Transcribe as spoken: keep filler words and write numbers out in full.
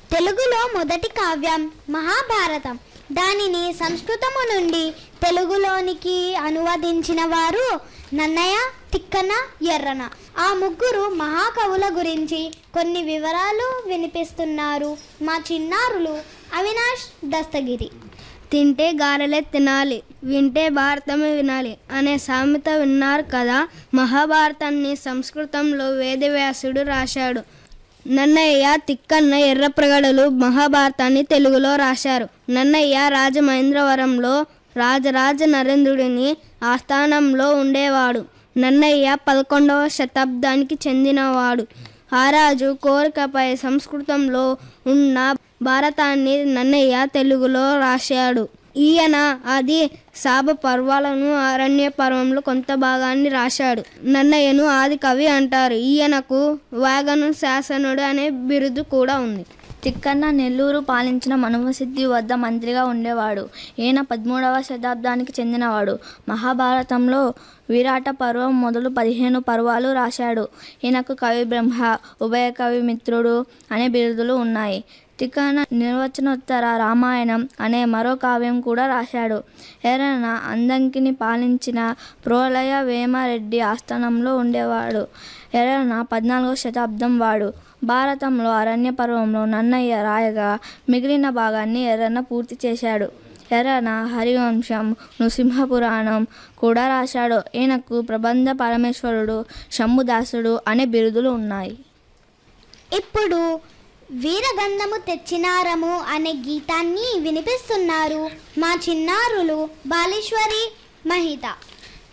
తెలుగులో మొదటి కావ్యం మహాభారతం. దానిని సంస్కృతము నుండి తెలుగులోనికి అనువదించిన వారు నన్నయ, తిక్కన, ఎర్రన. ఆ ముగ్గురు మహాకవుల గురించి కొన్ని వివరాలు వినిపిస్తున్నారు మా చిన్నారులు అవినాష్ దస్తగిరి. తింటే గారెలే తినాలి, వింటే భారతమే వినాలి అనే సామెత విన్నారు కదా. మహాభారతాన్ని సంస్కృతంలో వేదవ్యాసుడు రాశాడు. నన్నయ్య, తిక్కన్న, ఎర్రప్రగడలు మహాభారతాన్ని తెలుగులో రాశారు. నన్నయ్య రాజమహేంద్రవరంలో రాజరాజ నరేంద్రుడిని ఆస్థానంలో ఉండేవాడు. నన్నయ్య పదకొండవ శతాబ్దానికి చెందినవాడు. ఆ రాజు కోరికపై సంస్కృతంలో ఉన్న భారతాన్ని నన్నయ్య తెలుగులో రాశాడు. ఈయన ఆది శాప పర్వాలను అరణ్య పర్వంలో కొంత భాగాన్ని రాశాడు. నన్నయ్యను ఆది కవి అంటారు. ఈయనకు వాగను శాసనుడు అనే బిరుదు కూడా ఉంది. తిక్కన్న నెల్లూరు పాలించిన మనుమసిద్ధి వద్ద మంత్రిగా ఉండేవాడు. ఈయన పదమూడవ శతాబ్దానికి చెందినవాడు. మహాభారతంలో విరాట పర్వం మొదలు పదిహేను పర్వాలు రాశాడు. ఈయనకు కవి బ్రహ్మ, ఉభయ కవి మిత్రుడు అనే బిరుదులు ఉన్నాయి. తిక్కన నిర్వచనోత్తర రామాయణం అనే మరో కావ్యం కూడా రాశాడు. ఎర్రన అందంకిని పాలించిన ప్రోలయ వేమారెడ్డి ఆస్థానంలో ఉండేవాడు. ఎర్రన పద్నాలుగవ శతాబ్దం వాడు. భారతంలో అరణ్య పర్వంలో నన్నయ్య రాయగా మిగిలిన భాగాన్ని ఎర్రన పూర్తి చేశాడు. ఎర్రన హరివంశం, నృసింహపురాణం కూడా రాశాడు. ఈయనకు ప్రబంధ పరమేశ్వరుడు, శంభుదాసుడు అనే బిరుదులు ఉన్నాయి. ఇప్పుడు వీరగంధము తెచ్చినారము అనే గీతాన్ని వినిపిస్తున్నారు మా చిన్నారులు బాలేశ్వరి, మహిత.